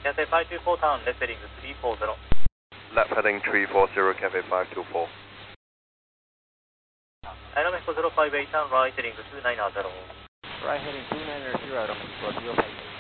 Cathay 524 town, left heading 340. Left heading 340, Cathay 524. Aeromexico 058 town, right heading 290. Right heading 290, Aeromexico 058.